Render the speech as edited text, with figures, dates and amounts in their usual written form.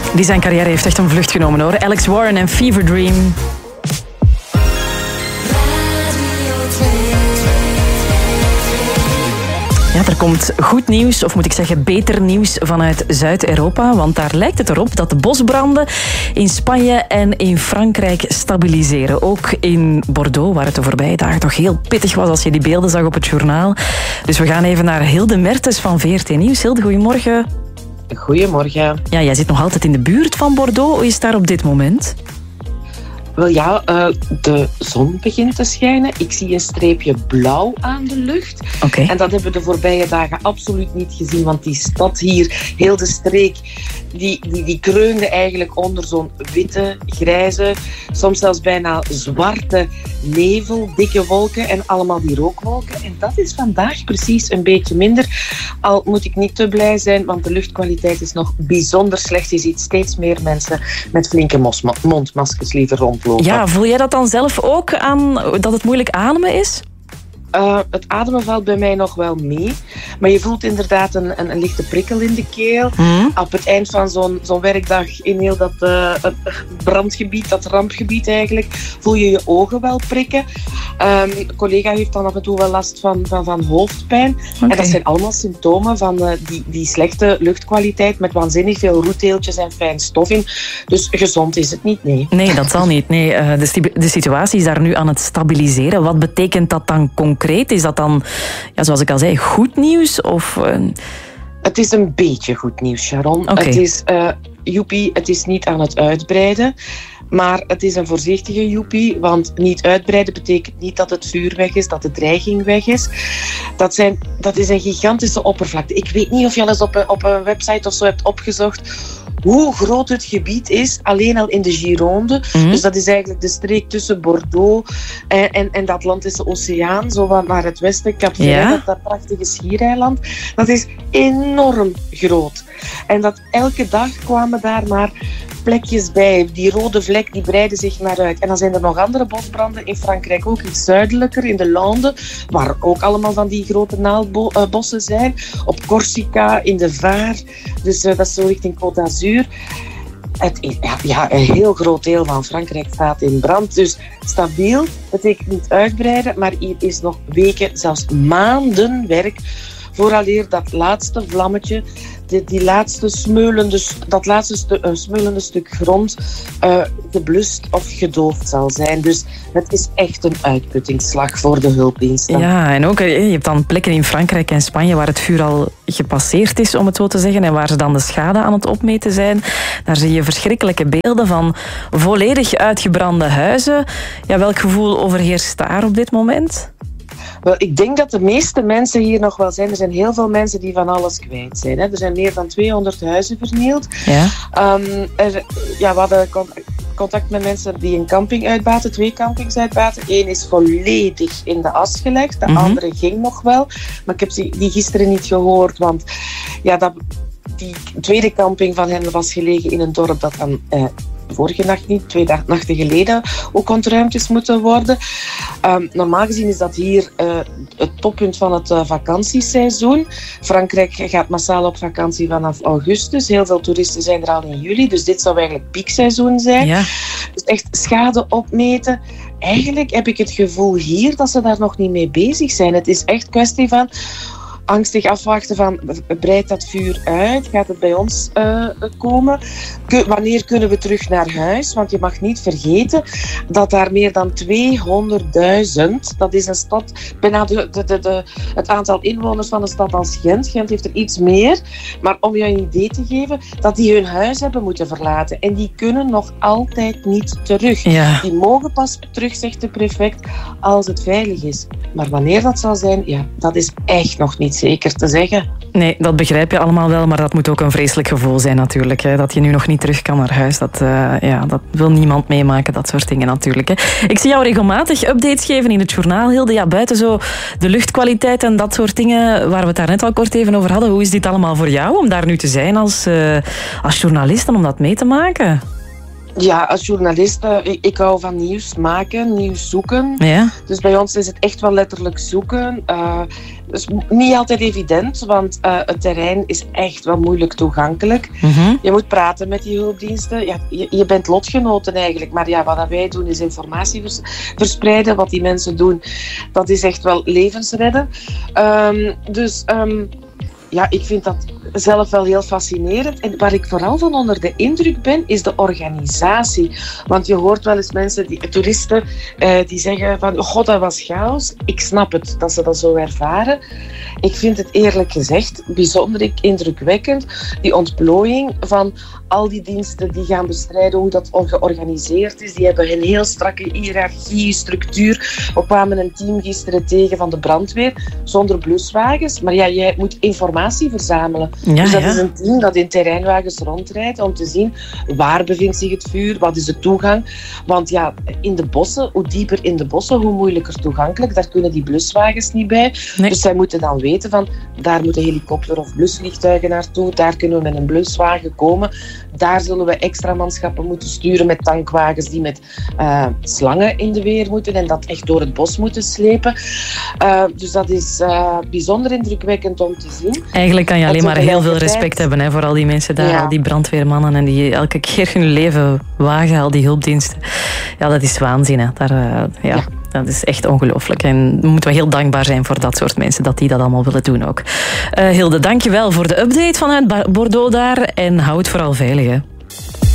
Die zijn carrière heeft echt een vlucht genomen, hoor. Alex Warren en Fever Dream. Ja, er komt goed nieuws, of moet ik zeggen beter nieuws vanuit Zuid-Europa. Want daar lijkt het erop dat de bosbranden in Spanje en in Frankrijk stabiliseren. Ook in Bordeaux, waar het de voorbije dagen toch heel pittig was als je die beelden zag op het journaal. Dus we gaan even naar Hilde Mertens van VRT Nieuws. Hilde, goedemorgen. Goedemorgen. Ja, jij zit nog altijd in de buurt van Bordeaux. Hoe is het daar op dit moment? Wel ja, de zon begint te schijnen. Ik zie een streepje blauw aan de lucht. Okay. En dat hebben we de voorbije dagen absoluut niet gezien. Want die stad hier, heel de streek, die kreunde eigenlijk onder zo'n witte, grijze, soms zelfs bijna zwarte nevel, dikke wolken en allemaal die rookwolken. En dat is vandaag precies een beetje minder. Al moet ik niet te blij zijn, want de luchtkwaliteit is nog bijzonder slecht. Je ziet steeds meer mensen met flinke mondmaskers liever rondlopen. Ja, voel jij dat dan zelf ook aan, dat het moeilijk ademen is? Het ademen valt bij mij nog wel mee. Maar je voelt inderdaad een lichte prikkel in de keel. Op het eind van zo'n werkdag in heel dat brandgebied, dat rampgebied eigenlijk, voel je je ogen wel prikken. Een collega heeft dan af en toe wel last van hoofdpijn. Okay. En dat zijn allemaal symptomen van die slechte luchtkwaliteit met waanzinnig veel roetdeeltjes en fijn stof in. Dus gezond is het niet, nee. Nee, dat zal niet. Nee, de situatie is daar nu aan het stabiliseren. Wat betekent dat dan concreet? Is dat dan, ja, zoals ik al zei, goed nieuws? Of, Het is een beetje goed nieuws, Sharon. Okay. Het is, joepie, het is niet aan het uitbreiden. Maar het is een voorzichtige joepie, want niet uitbreiden betekent niet dat het vuur weg is, dat de dreiging weg is. Dat is een gigantische oppervlakte. Ik weet niet of je al eens op een website of zo hebt opgezocht hoe groot het gebied is, alleen al in de Gironde. Dus dat is eigenlijk de streek tussen Bordeaux en de Atlantische Oceaan, zo wat naar het westen, Kaapverdi, dat prachtige schiereiland. Dat is enorm groot. En dat elke dag kwamen daar maar plekjes bij. Die rode vlek die breidde zich maar uit. En dan zijn er nog andere bosbranden in Frankrijk, ook iets zuidelijker, in de Lande, waar ook allemaal van die grote naaldbossen zijn. Op Corsica, in de Vaar. Dus dat is zo richting Côte d'Azur. Een heel groot deel van Frankrijk staat in brand. Dus stabiel betekent niet uitbreiden, maar hier is nog weken, zelfs maanden werk vooraleer dat laatste vlammetje, dat laatste smeulende stuk grond geblust of gedoofd zal zijn. Dus het is echt een uitputtingsslag voor de hulpdiensten. Ja, en ook, je hebt dan plekken in Frankrijk en Spanje waar het vuur al gepasseerd is, om het zo te zeggen, en waar ze dan de schade aan het opmeten zijn. Daar zie je verschrikkelijke beelden van volledig uitgebrande huizen. Ja, welk gevoel overheerst daar op dit moment? Wel, ik denk dat de meeste mensen hier nog wel zijn. Er zijn heel veel mensen die van alles kwijt zijn. Hè. Er zijn meer dan 200 huizen vernield. Ja. We hadden contact met mensen die een camping uitbaten, 2 campings uitbaten. Eén is volledig in de as gelegd, de andere ging nog wel. Maar ik heb die gisteren niet gehoord, want die tweede camping van hen was gelegen in een dorp dat dan vorige nacht niet, 2 nachten geleden ook ontruimd is moeten worden. Normaal gezien is dat hier het toppunt van het vakantieseizoen. Frankrijk gaat massaal op vakantie vanaf augustus. Heel veel toeristen zijn er al in juli, dus dit zou eigenlijk piekseizoen zijn. Ja. Dus echt schade opmeten. Eigenlijk heb ik het gevoel hier dat ze daar nog niet mee bezig zijn. Het is echt kwestie van angstig afwachten van, breidt dat vuur uit? Gaat het bij ons komen? Wanneer kunnen we terug naar huis? Want je mag niet vergeten dat daar meer dan 200.000, dat is een stad, bijna het aantal inwoners van een stad als Gent. Gent heeft er iets meer. Maar om je een idee te geven, dat die hun huis hebben moeten verlaten. En die kunnen nog altijd niet terug. Ja. Die mogen pas terug, zegt de prefect, als het veilig is. Maar wanneer dat zal zijn, ja, dat is echt nog niet zeker te zeggen. Nee, dat begrijp je allemaal wel, maar dat moet ook een vreselijk gevoel zijn natuurlijk. Hè. Dat je nu nog niet terug kan naar huis, dat wil niemand meemaken, dat soort dingen natuurlijk. Hè. Ik zie jou regelmatig updates geven in het journaal, Hilde. Ja, buiten zo de luchtkwaliteit en dat soort dingen waar we het daar net al kort even over hadden. Hoe is dit allemaal voor jou om daar nu te zijn als journalist en om dat mee te maken? Ja, als journalist, ik hou van nieuws maken, nieuws zoeken. Ja. Dus bij ons is het echt wel letterlijk zoeken. Dus niet altijd evident, want het terrein is echt wel moeilijk toegankelijk. Mm-hmm. Je moet praten met die hulpdiensten. Ja, je bent lotgenoten eigenlijk. Maar ja, wat wij doen is informatie verspreiden. Wat die mensen doen, dat is echt wel levens redden. Ja, ik vind dat zelf wel heel fascinerend. En waar ik vooral van onder de indruk ben, is de organisatie. Want je hoort wel eens mensen, toeristen, die zeggen van, oh god, dat was chaos. Ik snap het, dat ze dat zo ervaren. Ik vind het eerlijk gezegd bijzonder indrukwekkend, die ontplooiing van al die diensten die gaan bestrijden, hoe dat georganiseerd is. Die hebben een heel strakke hiërarchie, structuur. We kwamen een team gisteren tegen van de brandweer, zonder bluswagens. Maar ja, jij moet informatie verzamelen. Ja, dus dat is een team dat in terreinwagens rondrijdt om te zien waar bevindt zich het vuur, wat is de toegang. Want ja, in de bossen, hoe dieper in de bossen, hoe moeilijker toegankelijk. Daar kunnen die bluswagens niet bij. Nee. Dus zij moeten dan weten van, daar moeten helikopter of blusvliegtuigen naartoe. Daar kunnen we met een bluswagen komen. Daar zullen we extra manschappen moeten sturen met tankwagens die met slangen in de weer moeten en dat echt door het bos moeten slepen. Dus dat is bijzonder indrukwekkend om te zien. Eigenlijk kan je alleen maar heel veel respect hebben voor al die mensen daar, al die brandweermannen en die elke keer hun leven wagen, al die hulpdiensten. Ja, dat is waanzin. Hè. Dat is echt ongelooflijk. En we moeten wel heel dankbaar zijn voor dat soort mensen, dat die dat allemaal willen doen ook. Hilde, dank je wel voor de update vanuit Bordeaux daar en hou het vooral veilig. Hè.